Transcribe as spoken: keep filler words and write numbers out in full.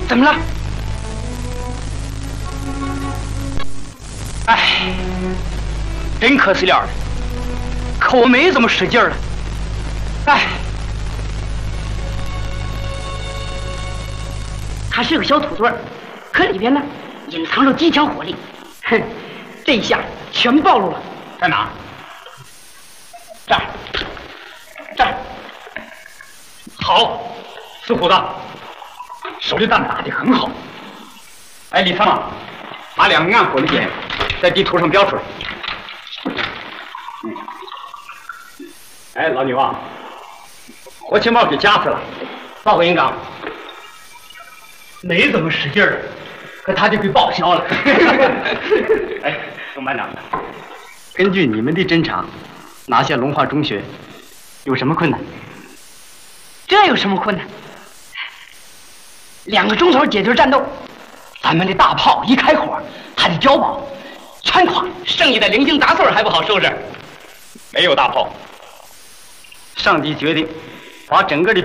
怎么了？哎，真可惜了了，可我没怎么使劲了。哎，它是个小土堆儿，可里边呢隐藏着极强火力。哼，这一下全暴露了。在哪？这儿，这儿。好，四虎子，手榴弹打得很好。哎，李三啊，把两个暗火的点在地图上标出来。嗯。哎，老牛啊，活情报给夹死了。报告营长。没怎么使劲儿，可他就给报销了。哎，宋班长，根据你们的侦查，拿下龙华中学有什么困难？这有什么困难？两个钟头解决战斗，咱们的大炮一开火，它的碉堡全垮，剩下的零星杂碎还不好收拾。没有大炮，上级决定把整个的